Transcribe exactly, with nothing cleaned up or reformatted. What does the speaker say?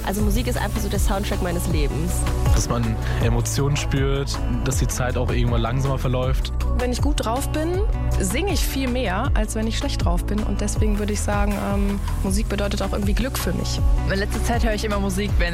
Also Musik ist einfach so der Soundtrack meines Lebens. Dass man Emotionen spürt, dass die Zeit auch irgendwann langsamer verläuft. Wenn ich gut drauf bin, singe ich viel mehr, als wenn ich schlecht drauf bin. Und deswegen würde ich sagen, ähm, Musik bedeutet auch irgendwie Glück für mich. In letzter Zeit höre ich immer Musik, wenn